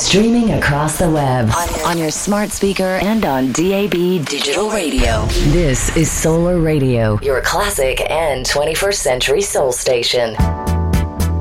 Streaming across the web, on your smart speaker, and on DAB digital radio. This is Solar Radio, your classic and 21st century soul station.